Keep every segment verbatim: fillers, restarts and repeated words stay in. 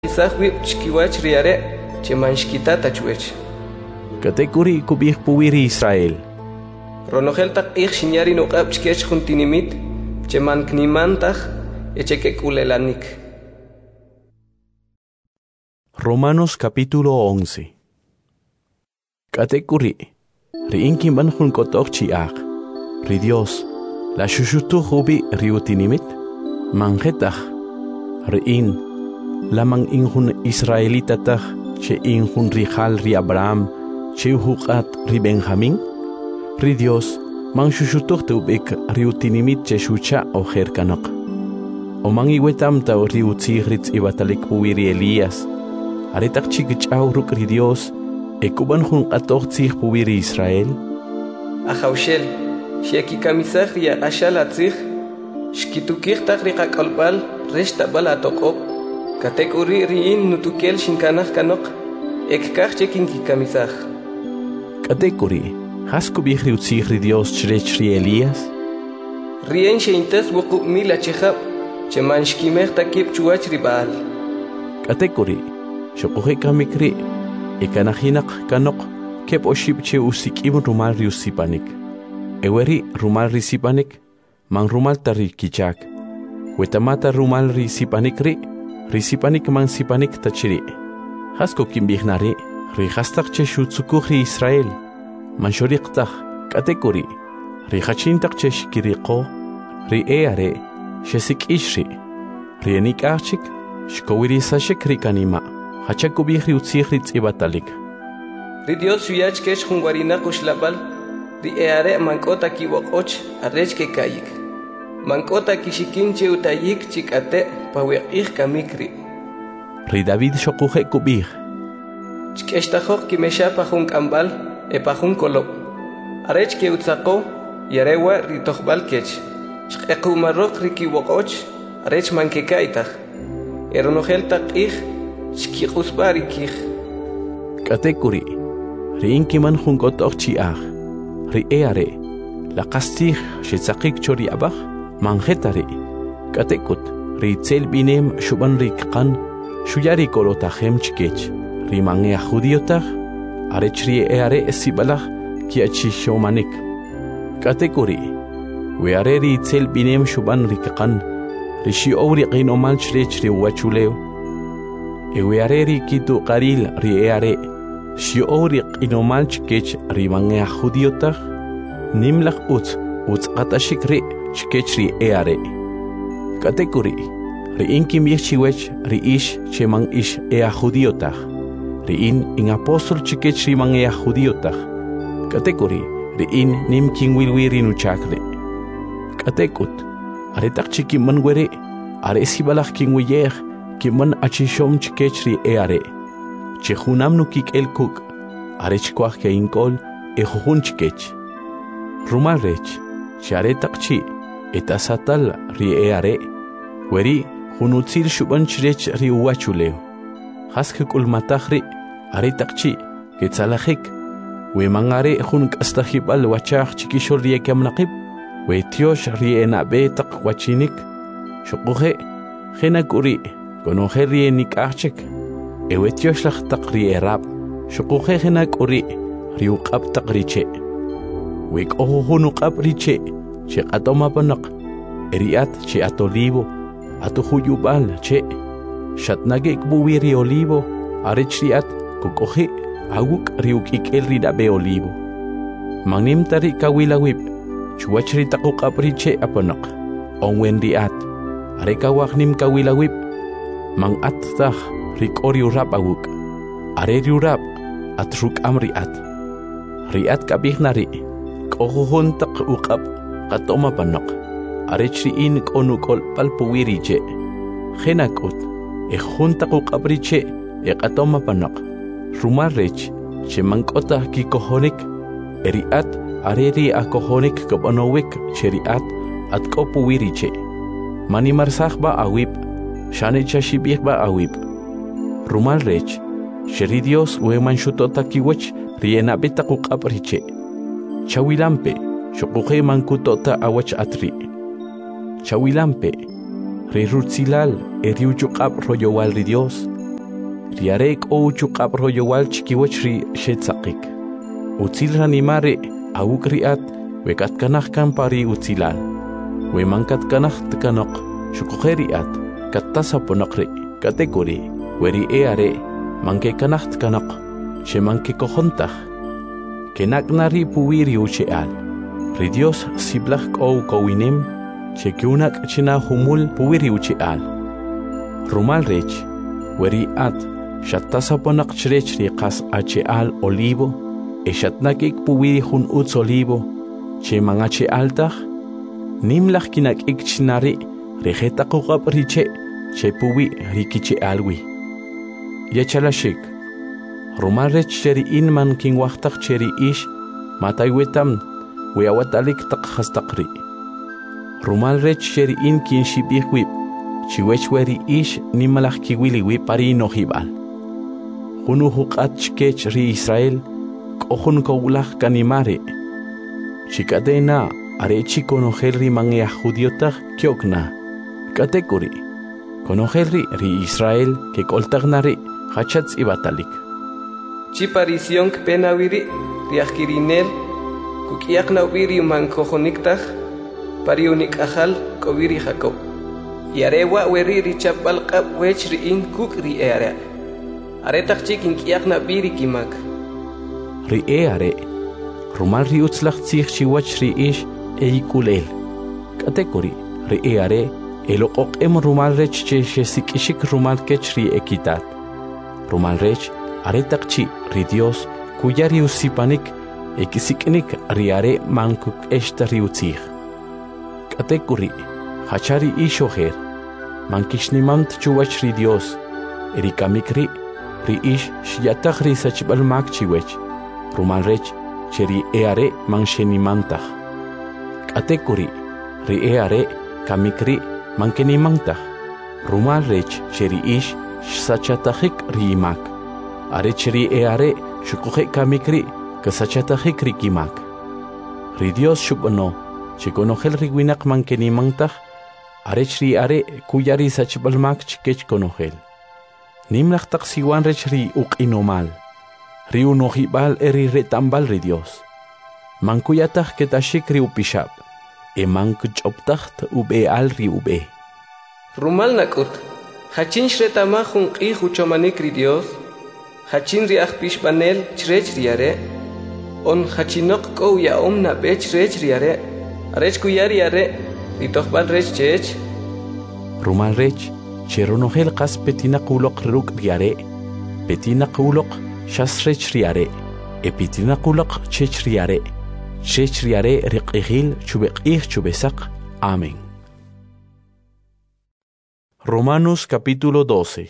Isahwib chkiwach riare chemanshkitata chwech. Katekuri kubih puwiri Israel. Ronogel tak ich shinyari no qab chkech juntinimit cheman knimantach echekekulelanik. Romanos capítulo once. Katekuri riinki man jun kotok chiak. Ri Dios la shushutu hubi riutinimit mangetach riin lamang injun Israelita tach che injun rijal ri Abraham che huqat ri Benjamin ri Dios mang shushutuh tubik riutinimit che shucha o herkanok o mang iwetam ta riutzig ritz ibatalik puwiri Elías aretak chikich auruk ri Dios e kuban jun qatoh tzig puwiri Israel Ajaushel sheki kamisach ri ashal atzig shkitukig tak ri qakalbal reshta bala toqop Katekuri riin nutukel shinkanach kanok ekkach chekinki kamisach. Katekuri haskubih riutzig ri Dios chrech ri Elías. Rien sheintes wuqub mila chehab chemanshkimech takib chuach ri Baal. Katekuri shokuhe kamikri ekanahinak kanok kep oshib che usikim rumal riusipanik. Eweri rumal risipanik mang rumal tari kichak. Wetamata rumal risipanik ri Risipanik man sipanik tachiri. Hasko kimbihnari, rihastak che shutsukuhi Israel. Manshoriqtach, katekuri. Rihachintak che shikiriqo. Ri eare, shesik ishri. Rienik archik, shkowiri sashik rikanima. Hachakubihri utsichritz ibatalik. Ri Dios shuyach kesh hunwarina kushlabal. Ri eare mankota kiwokoch, arrech ke kayik. Mankota kishikinche utayik chikate pawiqih kamikri. Ri David shokuhe kubih. Chkeshtajok kimesha pajun kambal e pajun kolo. Arech ke utzako yarewa ri tohbal kech. Chkequmarok ri kiwokoch arech mankekaitaj. Eronogel taqih chkiqusbari kih. Katekuri ri inkiman junkotok chiah. Ri eare la qastih shetzaqik chori abach. Manjetari, katekut, ritzel binem shuban rikkan, shuyari kolotahem chkech, rimangea judiotach, arechri eare esibalach, kiachishomanik. Katekuri, weare ritzel binem shuban rikkan, rishi ori qinomal chrech riwachuleo. Eweare rikitu qaril rieare, shi ori qinomal chkech, rimangea judiotach, nimlach utz, utz atashikri. Chkechri eare. Katekuri, riin kim yichiwech riish chemang ish ea judiotach. Riin in apostol chkechri mang ea judiotach. Katekuri, riin nim king wilwiri nuchakre. Katekut, aretak chikiman were, are sibalach king wiyeh, kiman achishom chkechri eare. Chehunam nukik el kuk, arechkwach ke inkol, ejujun chkech. Rumal rech, charetak chi. Etasatal rieare, weri hunutzil shuban chrech riuachuleo. Haskul matahri, aretakchi, ketzalahik, we mangare hunk astahibal wachach chikishol riekamnaqib, we tiosh riena betak wachinik, shukuhe, henakuri, konohe rienik archek, ewe tiosh lach tak rierab, shukuhe henakuri, riukab tak riche. Wek oho hunukab riche. Che atoma panak, eriat che atolivo, atohuyubal che, shatnagek buwiri olivo, arechriat, kukohe, aguk riukik el ridabe olivo. Mangnim tari kawilawip, chuachri takukapri che apanak, onwen riat, arekawaknim kawilawip, mang at tah, rikori urap aguk, are riurap, atruk amriat. Riat kabihnari, kohohon tak ukap, Katoma panak, arechri in konukol palpuwiriche. Henakut, e juntaku kapriche, e katoma panak. Rumarrech, che mankota kikohonik, eriat, areri akohonik kapanowik, cheriat, at kopuwiriche. Manimarsach ba awip, shane chashibih ba awip. Rumarrech, sheri Dios weman shutota kiwach, rienabitaku kapriche. Chawilampe, Shokuhe mankutota awach atri. Chawilampe, Rirutsilal, eriuchukap royowal de Dios, riarek o chukap royowal chikiwachri shetsakik. Utzil ranimare awukriat wekat kanah kampari utzilal. We mangkat kanah tekanok shukukeriat kattasaponokri kategori weri eare mangke kanah tekanok she mangke kohontah. Kenak nari puwiri ucheal. Ri Dios siblak o kowinim che kiunak china humul puwiri ucheal. Rumal rech weri at shattasaponak chrech riqas acheal olivo e shatnakik puwiri hun uts olivo che mangache altah nimlach kinak ik chinari rejeta qaqap riche che puwi rikiche alwi yachalashik rumal rech cheri inman king waqtaq cheri ish mataywetam weawatalik taq khastaqri rumal rech cheri in kin shibihwi chiwech weri ish nimalach kiwili wi pari no hibal hunu huqat chkech ri Israel kohun kowlach kanimare chikadena arechi konojelri mangia judiotag kyokna kategori konojelri ri Israel ke koltagnari hachats ibatalik Chiparición penawiri riakirinel kukiak nawiri mankojoniktaj pariunik ajal kowiri Jacob yarewa weri richapal qab wech riin kuk ri eare aretak chikin kiak nabiri kimak ri eare rumal ri utzlach tsich chiwach ri ish eikulel kategori ri eare eloqoq em rumal rech che sikishik rumal kech ri ekitat rumal rech aretak chi ri Dios kuyari usipanik ekisiknik riare mankuk esta ri utzich kategori hachari ishoher mankishnimant chuwach ri Dios erikamikri ri ish shiyatag ri sachbal mak chiwech rumal rech cheri eare manshenimantah kategori ri eare kamikri mankenimantah rumal rech cheri ish sachatahik ri mak are cheri eare shukuhe kamikri kasachatahik ri kimak ri Dios shubano chikonojel ri winak mankenimantah are chri are kuyari sachbal mak chikech konojel nimlach taksiwan rech ri uqinomal ri unohibal eri retambal ri Dios mankuyatah ketashik ri upishab e mankuchoptaht ube al ri ube Rumal nakut hachin shretama hun qi huchomanik ri Dios hachin ri akhpish banel chrech riare on hachinok ko ya om na bech rech riare arech kuyari are ri tohbal rech chech Rumal rech cheronogel qas petina quloq ruk riare petina quloq shasrech riare epitina quloq chech riare chech riare riqihil chubeqih chubesaq amén. Romanos capítulo doce.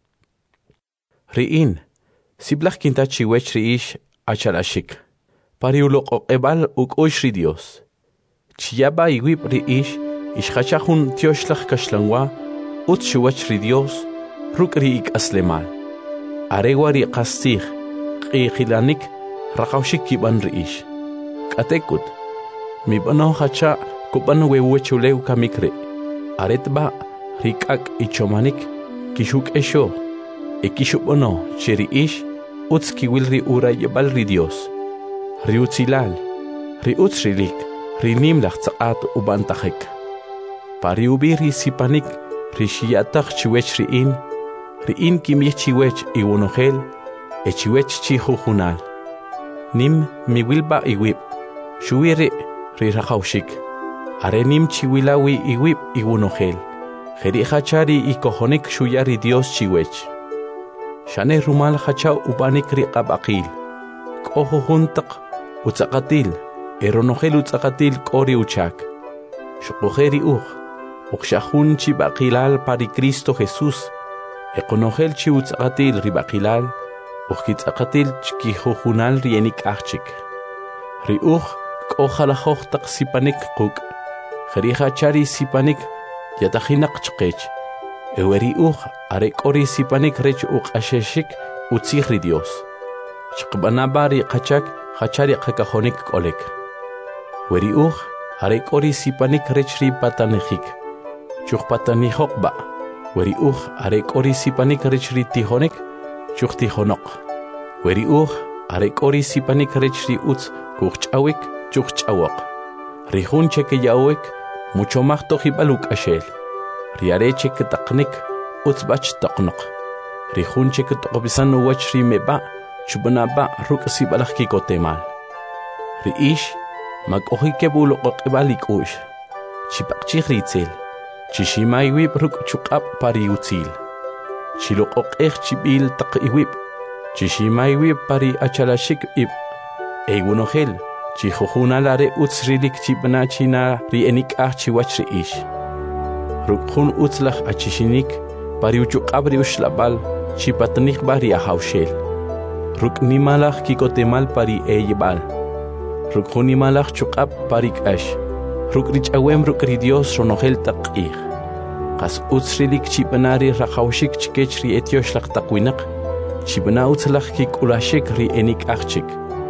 Riin siblach kinta chiwech riish achalashik pariuloq oqebal ukosh ri Dios chiyaba iwib riish ishkhachahun tioshlach kashlangwa ut chiwech ri Dios ruk riik aslemal arewari qastig qiqilanik raqawshik kiban riish katekut mibano hacha kuban wewechuleu kamikre aretba rikak ichomanik kishuk esho ekishubono cheri ish utski wilri urayebal ri Dios riutzilal riutzrilik rinimlach tsaqat ubantahik pariubiri sipanik rishiyatak chiwech riin riin kimich chiwech iwonogel e chiwech chihujunal nim miwilba iwib shuwiri riraqawshik arenim chiwilawi iwib iwonogel Jeri hachari ikohonik shuyari Dios chiwech shane rumal hacha ubanik riqabaqil qoho juntaq utsaqatil eronogel utsaqatil qori uchak shuqojeri uj uqshahun chibaqilal pari Cristo Jesús eqonogel chi utsaqatil ribaqilal uqkitsaqatil chkihujunal rienik achik ri uj qojalajoj taq sipanik quk jeri hachari sipanik yatahinak chqech eweri uj are qori sipanik rech uqasheshik utzih ri Dios chqbanabari qachak hachari qakajonik qolek weri uj are qori sipanik rech ri patanejik chuqpatanijoqba weri uj are qori sipanik rech ri tijonik chukti honok. Weri uch, arek ori sipanik rech ri uts kuchawik chukchawok. Rihun cheke yawek, mucho más tojibaluk ashel. Riare cheke taknik, uts bach toknok. Rihun cheke tokobisan uwach ri meba, chubanaba ruk sibalak kikotemal. Riish, mag ohike bulo kokibalik ush. Chipakchik ritzel. Chishimay wib ruk chukap pari utzil. Chilok ok chibil tak iwib. Chishimay wib pari achalashik ib. Egunohel, chihuhuna lare utzrilik chibna china rienik ah chiwach riish. Rukhun utzlach achishinik, pari uchukab riushlabal, chipatnik bari ahaushel. Ruk nimalach kikotemal pari eyebal. Rukhun nimalach chukab parik ash. Ruk rich awem ruk ridios ronohel takir. Kas utzrilik chipanari rahaushik chikech ri etiosh lak takwinak. Chibana utzlach kik ulashik ri enik achik.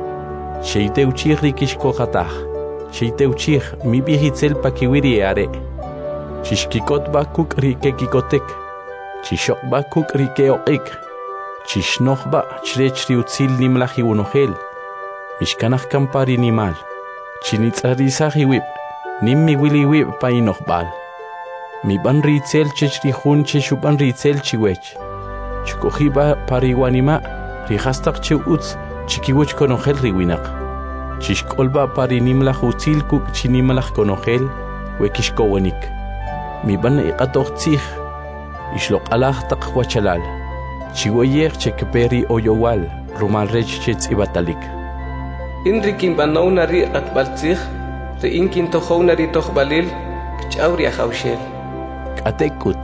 Sheite uchich ri kishko katach. Sheite uchich mi bihitzel pakiwiri are. Chishkikot bakuk ri kekikotek. Chishok bakuk ri keokik. Chishnoch ba chrech ri utzil nimlahi unohel. Mishkanach kampari nimal. Chinitzarisahi wip. Nimmi wili wip painoch bal. Mi ban ritzel chechri hun cheshuban ritzel chiwech. Chikohiba pariwanima rihastak che uts chikiwech konohel riwinak. Chishkolba parinimlach utzil kuk chinimlach konohel wekishkowanik. Mi ban iqatoch tzich ishlok alach tak wachalal. Chiwayech chekperi oyowal rumal rech chetz ibatalik. Inrikin banauna ri atbaltzich Inkin tohona ri tohbalil, kchauri ahaushel. Katekut.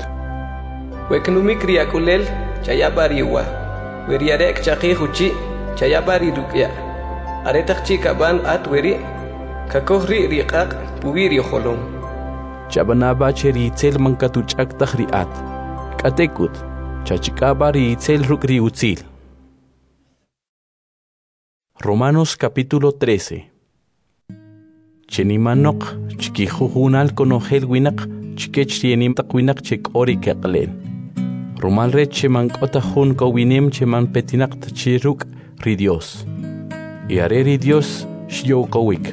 Weknumik riakulel, chayabariwa. Weriarek chaki huchi, chayabari rukya. Aretak chikaban at weri, kakohri riqaq puwiri holong. Chabanaba cheri itzel mankatuchak tahriat. Katekut. Chachikabari itzel rukri utzil. Romanos capítulo trece. Chenimanok, chikijuhunal konohel winak, chikech rienim takwinak chek ori keklen. Rumal re cheman kota hun ko winem cheman petinak chiruk ridios. Iare ridios shio kowik.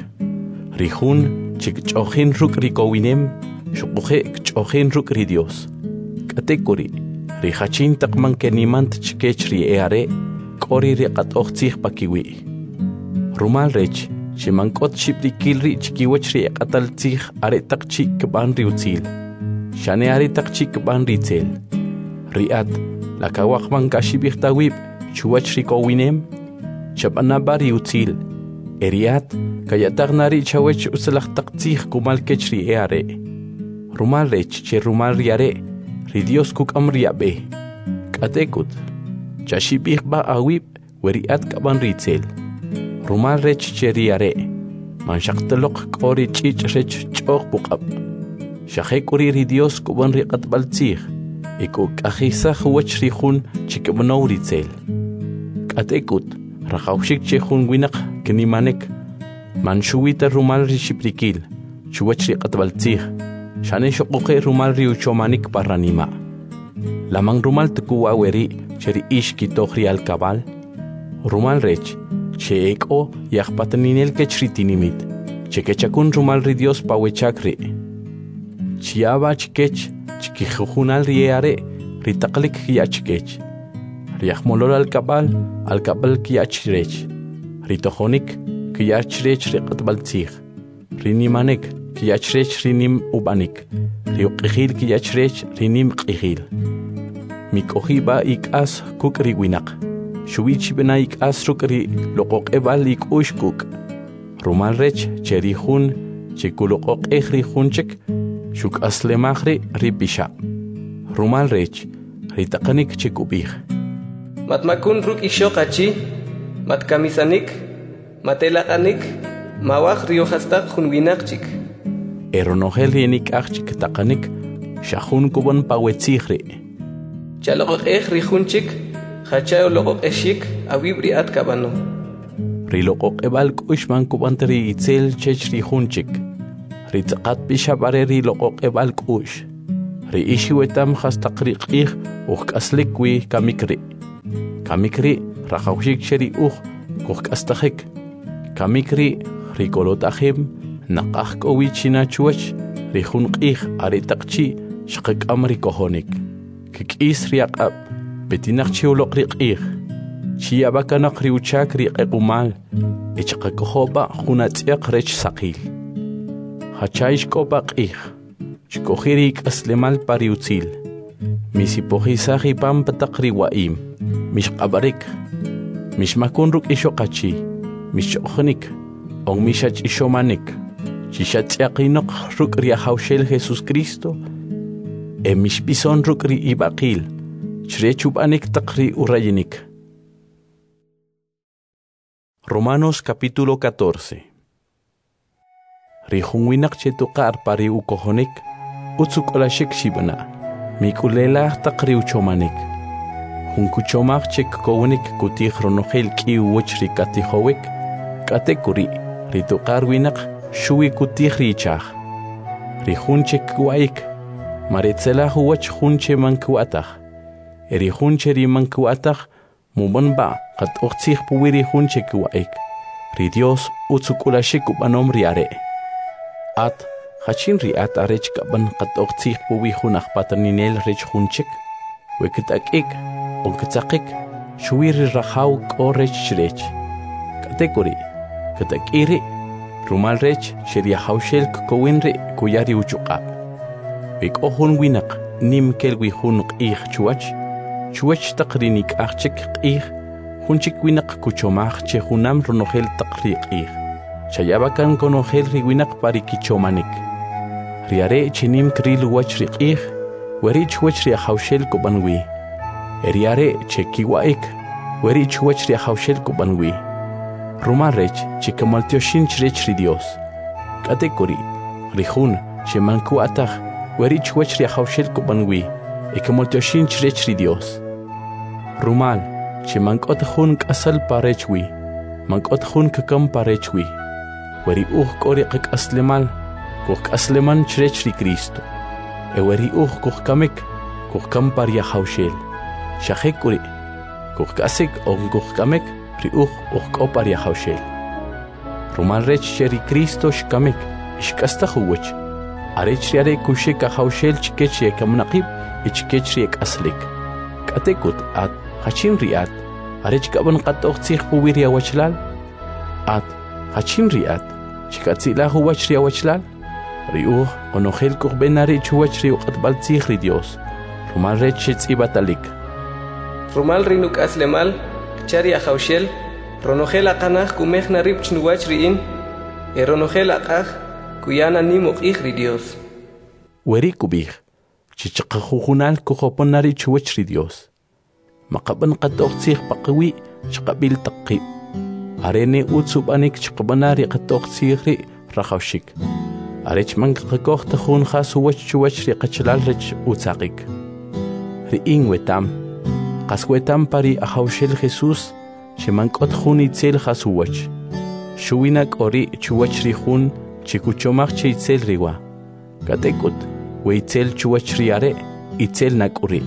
Rihun chik chohin ruk riko winem, shukuhe chohin ruk ridios. Katekuri, rihachin takman kenimant chikech ri eare, kori rikat ochzich pakiwi. Rumal rech, Shimankot shipri kilri chikiwachri atal tzich aretak chik ban riutzil. Shane aretak chik ban ritzel. Riat, la kawakman kashibirta wib, chuachri kowinem, chabanaba riutzil. Eriat, kayatarnari chawech usalak tak tzich kumal kechri eare. Rumal rech che rumal riare, ridios kuk amriabe. Katekut, chashibir ba awib, weriat kaban ritzel. Rumal rech cheriare. Man shaktelok kori chich rech chok bukab. Shahek uri ridios kuban riqat baltzir. Iku kahisach wach rihun chikabanaw ritzel. Katekut. Rakawshik chehun winak kinimanek. Man shuwita rumal rishiprikil. Chuwach riqat baltzir. Shane shokoke rumal riuchomanik paranima. Lamang rumal tukuwa weri cheri ish kitohri al kabal. Rumal rech. Che eko yahpataninel kechritinimit. Che kechakun rumal ridios pawechakri. Chiaba chikech, chikijujunal rieare, ritaklik yachkech. Riahmolol al kabal, al kabal kiachrech. Ritohonik, kiachrech riqatbaltzich. Rinimanek, kiachrech rinim ubanik. Riuqihil kiachrech rinim qihil. Mikohiba ikas kuk riwinak. Shuichi benaik asrukri lokok ebalik ushkuk. Rumal rech cherihun chikulokok ehrihunchek shuk aslemahri ripisha. Rumal rech ritakanik chikubih. Matmakun ruk ishokachi, matkamisanik, matelakanik, mawak riohastak hunwinakchik. Eronohel rienik achik takanik, shahun kuban pawetzihri. Chalokok ehrihunchik. Hachayo logok eshik awibri at kabano. Rilokok ebal kushman kubantri itzel chech rihunchik. Ritzakat bishabare rilokok ebal kush. Ri ishi wetam hastakriqih uk aslikwi kamikri. Kamikri rakawshik cheri uj kukastajik. Kamikri rikolotajim naqaj kowichina chuach rihun q'ij aritaqchi shqak'am rikojonik. Kik'is riaq'ab betinaq chiwloq riq'ij. Chiyabakanaq riuchak riq'equmal ichqakojoba junatz'iaq rech saqil. Hachay shk'opa q'ij chkojiri k'aslemal pariutzil. Misipojisaj ipampa taq riwa'im mixq'abarik mixmakun ruk' ixoqachi mixch'oqnik on mixach'ixomanik chixatz'iaqinoq ruk' riajawxel Jesús Cristo e mixb'ison ruk' ri ib'aqil chirechub'anik taq ri urayinik. Romanos capítulo catorce. Rijunwinaq chetuqar pari ukojonik utzuk'olashik shib'na mikulelaj taq ri uchomanik. Junkuchomaj chek kowinik kutij ronojel k'iw woch ri katijowik k'atekuri rituqar winaq xuwi kutij riichaj. Rijun chek wa'ik maretzelaj uwach jun che mankuataj. Erijun che ri mankuataj mumonba qat'oqtzij puwi rijun chek wa'ik. Ri Dios utzuk'olashik ub'anom ri are'. At hachin riat arech kaban qat'oqtzij puwi jun ajpataninel rech jun chek. Wekit'ak'ik onkitzaqik xuwi ri rajaw k'o rech chirech. K'atekuri kit'ak'iri rumal rech xeriajawxel kkowin ri kuyari uchuq'ab. Wek'o jun winaq nim kelwi jun q'ij chuwach chuwach taq ri nik'aj chek q'ij jun chik winaq kuchomaj che junam ronojel taq ri q'ij. Chayabakan konojel ri winaq pari kichomanik. Ri are' chinim kril wach ri q'ij weri chuwach riajawxel kub'anwi. Eri are' che kiwa'ik weri chuwach riajawxel kub'anwi. Rumal rech che kamaltioxin chirech ri Dios. K'atekuri ri jun che mankuataj weri chuwach riajawxel kub'anwi e kamaltioxin chirech ri Dios. Rumal che mank'ot jun k'asal parechwi mank'ot jun kakam parechwi weri uj k'o ri qak'aslemal kujk'asleman chirech ri Cristo. E weri uj kujkamik kujkam pariajawxel. Xajekuri kujk'asik o kujkamek ri uj ujk'o pariajawxel. Rumal rech che ri Cristo xkamik ixk'astaj uwach arech ri are' kuxik ajawxel chikech yekamnaqib y chikech ri ek'aslik. K'atekut at hachin riat arech k'aban qat'oqtzij puwi ri awachlal. At hachin riat chik'atzilaj uwach ri awachlal. Ri uj qonojel kujb'en ari chuwach ri uq'atb'altzij ri Dios rumal rech xetz'ibatalik. Rumal ri nuk'aslemal chari ajawxel ronojel aqanaj kumej narib chnuwach ri'in e ronojel aqaj kuyana nim uq'ij ri Dios. Weri kubij chichaqajujunal kujopon ari chuwach ri Dios. Maqab'an qat'oqtzij paqwi chqab'il taqib. Arene utzub'anik chqab'ana ri qat'oqtzij ri rajawxik. Arech mankaqakoj tajun jas uwach chuwach ri qachlal rech utzaqik. Ri'in wetam qas wetam pari ajawxel Jesús che mank'ot jun itzel jas uwach. Xuwinak ori chuwach ri jun che kuchomaj che itzel riwa. K'atekut we itzel chuwach ri are' itzel nak'uri.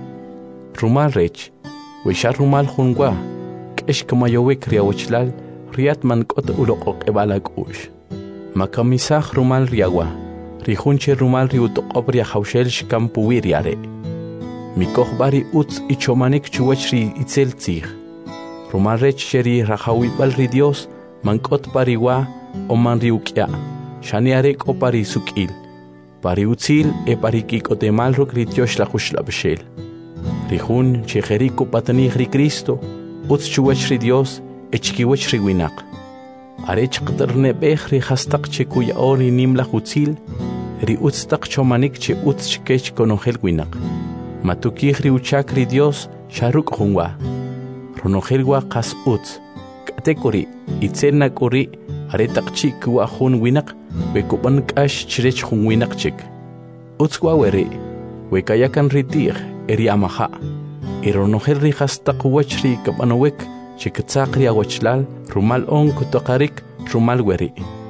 Rumal rech we xa rumal junwa k'ex kamayowik ri awachlal riat mank'ot uloq'oq'eb'al ak'u'x. Makamisaj rumal riawa, rijun che rumal ri utoq'ob riajawxel xkam puwi ri are'. Mikojb'a ri utz ichomanik chuwach ri itzel tzij. Rumal rech che ri rajawib'al ri Dios mank'ot pariwa o man ri uk'ya, xani are' k'o pari suk'il, pari utzil e pari kik'otemal ruk' ri tioxlajuxlab'xel. Rijun che jeri kupatanij ri Cristo utz chuwach ri Dios e chkiwach ri winaq. Arech q'tarneb'ej ri jastaq che kuya'o ri nimlaj utzil ri utz taq chomanik che utz chkech konojel winaq. Matukij ri uchak ri Dios xa ruk' junwa. Ronojel wa qas utz. K'atekuri itzel nak'uri are taqchi kuwa jun winaq we kub'an k'ax chirech jun winaq chik. Utz wa weri we kayakan ri tij eri amaja. Y ronojel ri jastaq wach ri kab'anowik che kitzaq ri awachlal rumal on kutoqarik rumal weri.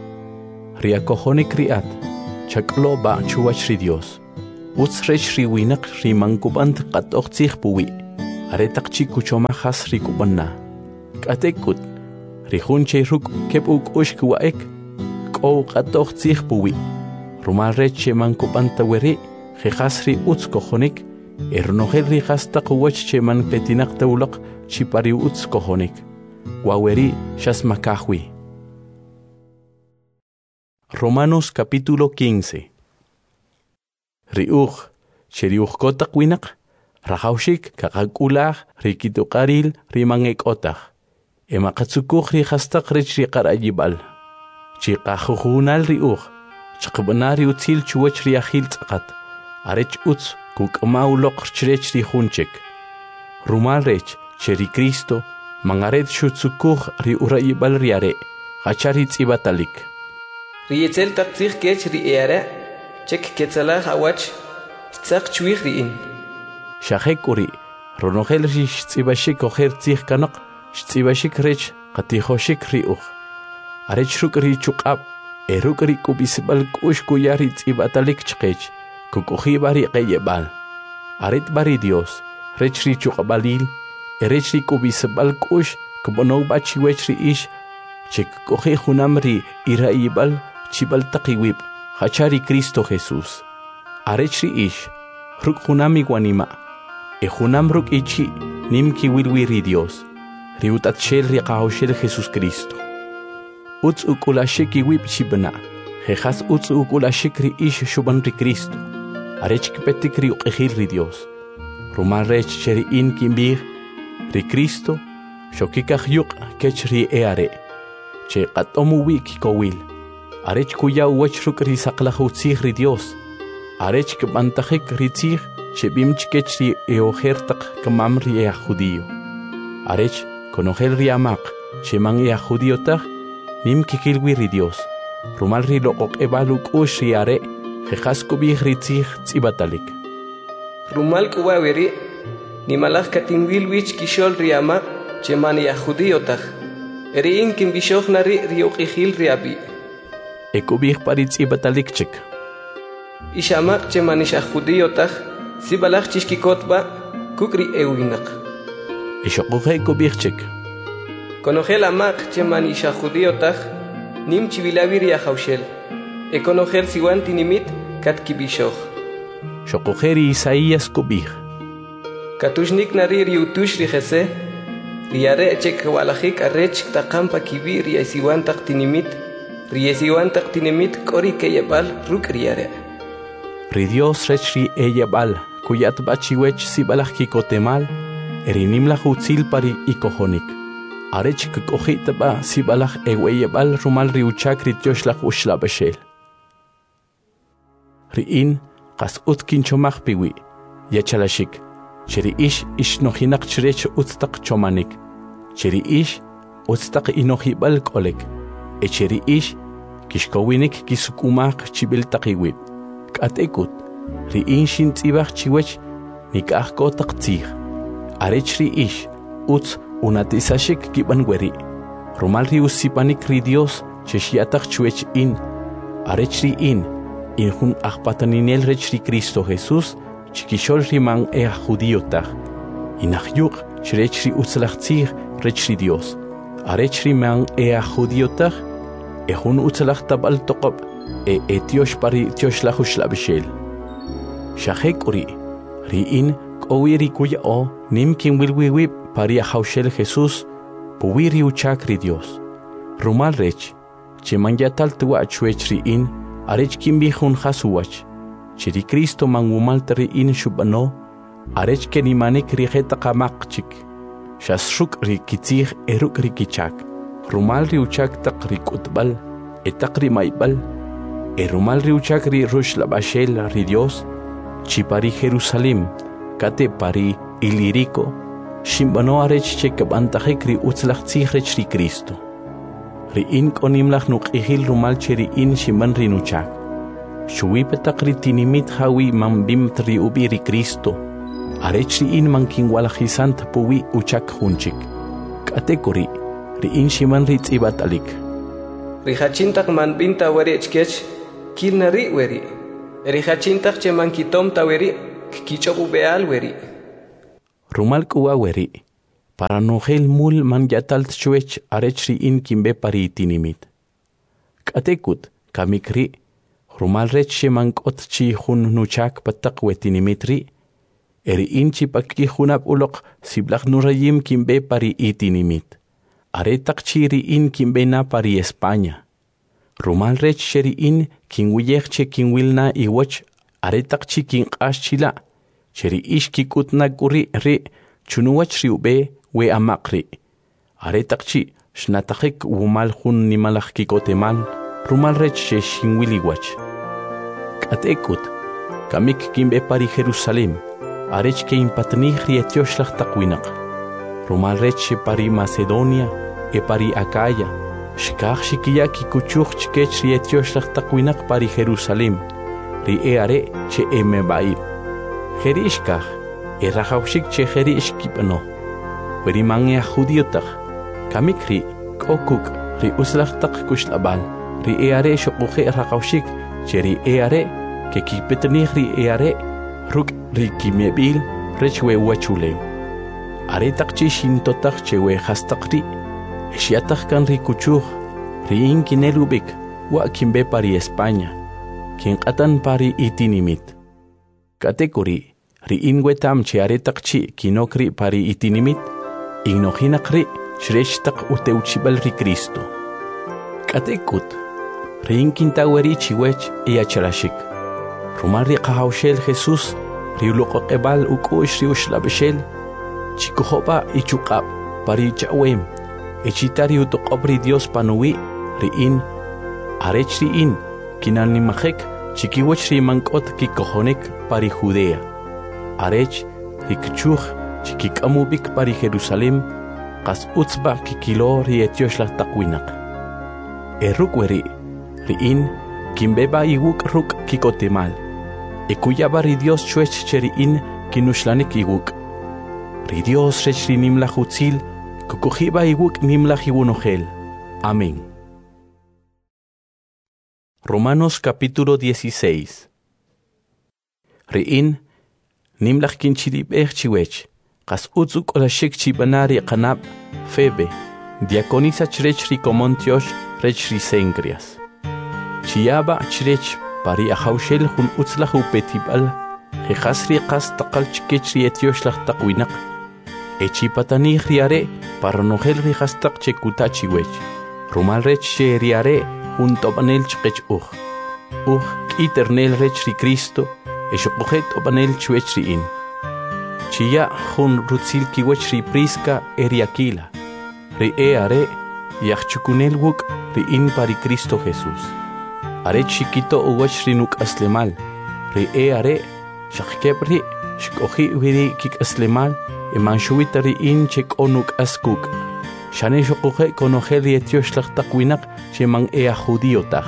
Ri akojonik riat chak'loba chuwach ri Dios. Utz rech ri winaq ri mankub'ant qat'oqtzij puwi. aretak chikuchomajas rikubana. Katekut, rijunche ruk kepuk ushkuaek, ko katoch puwi. Rumal reche man kupanta weri, jejasri uts kojonik, ernogel rijasta kuwach che man petinak taulak, chipari uts kojonik. Waweri shas makahwi. Romanos capítulo quince. Riuch, cheriuch kotak winak, rajaushik kakakulah rikitukaril rimangek otak. Emakatsukuch rijastak rich rikarayibal. Chikajujunal riuch, chakbanari utzil chuwach riahil tzakat. Arech utz kukmaulok chrech rijunchek. Rumal rech, cheri Cristo, mangaret shutsukuch riurayibal riare, hacharitz ibatalik. Riyetzel takzich kech riere, chek ketzalah awach, tzak chuich riin. Shahek uri, ronogel rish tzibashik oher tzich kanak, tzibashik rech, katihoshik riuch. Arech ruk richukab, eruk rikubisbal kush kuyari tzibatalik chkech, kukuhi bari qeyebal. Aret bari Dios, rech richukabalil, erech rikubisbal kush, kubonog bachiwech riish, chek kohe junamri iraibal, chibal takiwib, hachari Cristo Jesús. Arech riish, ruk junami guanima, e junam ruk ichi, nim kiwilwiri Dios, riutat shel riqahoshel Jesús Cristo. Uts ukulashik iwib chibana, jejas uts ukulashik riish shuban ri Cristo, arech kipetik ri uqehil ri Dios. Rumal rech cheri in kimbir, ri Cristo, shokikach yuk kech ri eare, che qatomu wik kowil, arech kuya uwach ruk ri saklahutzik ri Dios, arech kbantajik ri tzich, che bimch kech ri eohertak kamam ri ea judío. Arech konogel ri amak, che man ea judío tak, nim kikilwi ri Dios, rumal ri loqok ebaluk ush ri are, jejas kubih ri tzich tzibatalik. Rumal kuwaweri, nimalach katingwilwich kishol ri amak, che man ea judío tak. Eri in kimbishoch nari riuqihil riabi. E kubih paritz ibatalik chik. Ishamak che man isha judío tak, si balach chishkikotba, kukri ewinak. Ishokuhe kubih chik. Konogel amak che man isha judío tak, nim chivilavi riahaushel. E konogel siwan tinimit kat kibishoch. Shokuheri Isaías kubih. Katushnik nari riutush rijese, riare chek walajik arech takampa kibi riesiwan tak tinimit, riesiwan tak tinimit kori keyebal ruk riare. Ri Dios rech ri eyebal, kuyat bachiwech sibalach kikotemal, erinim la hutzil pari ikohonik. Arech kikohit ba sibalach eweyebal rumal riuchak rityosh la ushla beshel. Riin qas utkin chomach piwi, yachalashik, cheri ish ish nohinak chrech utstak chomanik. Cheri ish utstak inohibal kolek, e cheri ish kishkowinik kisukumak chibil takiwib. Katekut, riin shin tzibach chiwech nikach kotak tzich. Arech ri ish uts unatisashik kibanweri. Rumal ri usipanik ri Dios cheshiatak chuech in. Arech ri in, in hun achpataninel rech ri Cristo Jesús, chikishol riman ea judío tak. Inachyuk chrech ri utzlach tzich rech ri Dios. Arech riman ea judío tak, e hun utzlach tabal toqob, e etiosh pari tiosh lahush labishel. Shahek uri, riin kowiri kuya o, nim kim wilwiwib pari ahaushel Jesús, puwiri uchak ri Dios. Rumal rech, che manyatal tuwa chuech riin, arech kim bihun hasuwach. Chiri Cristo mangumal riin shubano, arech ke nimanik rijeta kamakchik. Shasruk rikitzich eruk rikichak. Rumal riuchak tak rikutbal, etak rimaibal. E rumal riuchak ri rush labashel ri Dios, chipari Jerusalem, kate pari ilirico, shimbano arech che kabantajek ri utzlach tzichrech ri Cristo. Riin konimlach nuk ihil rumal cheri in shimban rinuchak. Shuipetak ri tinimit hawi mambim tri ubi ri Cristo. Arech riin mankin walajisant puwi uchak hunchik. Katekuri, riin shiman ri tzibat alik. Rijachintak man binta weri echkech, kil nari weri. Rijachintak che man kitom ta weri, kichobu beal weri. Rumal kuaweri, para nogel mul man yatalt chuech arechri in kimbe pari tinimit. Katekut, kamikri, rumal reche mankot chi hun nuchak patak wetinimitri, eri inchi pakki hunap ulok siblak nurayim kimbe pari itinimit. Aretak chiri in kimbe na pari España. Rumal rech sheri in kinwiyekche kinwilna iwach aretak chi kin ashchila. Cheri ish kikutna guri ri chunuwach riube we amakri. Aretak chi shnatakik wumal hun nimalak kikotemal rumal rech she shinwiliwach. Katekut, kamik kimbe pari Jerusalem. Arech ke impatnih rietioshlag takwinak. Rumal reche pari Macedonia e pari Acaya. Shkach shikia kikuchuch chkech rietioshlag takwinak pari Jerusalem. Ri e are che eme bai. Jerishkach e rajaushik che jerishkipano. Weri mange judiotach. Kamikri kokuk ri uslach tak kushlabal. Ri e are shokuche rajaushik che ri e are ke kipetnih ri e are ruk Riki mebil rechwe wachule. Aretak chi shintotak chewe hastakri. Eshiatak kan rikuchuch. Riin kinelubik. Wa kimbe pari España. Kinkatan pari itinimit. Katekuri. Riin wetam che aretak chi kinokri pari itinimit. Ignohinakri shreshtak uteuchibal ri Cristo. Katekut. Riin kintaweri chiwech iacharashik. Rumari kahaushel Jesús. Riuluko kebal ukush riush labeshel. Chikuhopa ichukap pari chawem. Echitari utokobri Dios panui. Riin. Arech riin. Kinanimajek. Chikiwach rimankot kikohonek pari Judea. Arech rikchuch. Chikikamubik pari Jerusalem. Kas utzba kikilo rietioshlag takwinak. Erukweri. Riin. Kimbeba iwuk ruk kikotemal. Ekuyaba ri Dios chuech cheri in kinushlanik iwuk. Ri Dios rech ri nimlach utzil, kukujiba iwuk nimlach iwunogel. Amén. Romanos capítulo dieciséis. Ri in nimlach kinchirib ech chiwech, kas utzuk olashik chibanari kanab, Febe, diaconisa chrech ri komontiosh rech ri Cencreas. Chiaba chrech pari ahaushel hun utzlach upetibal, jejasri qas taqal chkechri etioshlag taqwinak. Echi patani riare para nogel rihastaq chekutachi wech. Rumal rech she riare hun tobanel chkech uj. Uj kiternel rech ri Cristo, eshokujet tobanel chwech ri in. Chia hun rutzil kiwech ri Prisca eriakila. Ri e are yachchukunel wuk ri in pari Cristo Jesús. Are chiquito uwach rinuk aslemal. Ri e are shakebri shkohi wiri kik aslemal. Emanchuitari in chek onuk askuk. Shane shokuhe konogeli etioshlag takwinak chemang ea judiotach.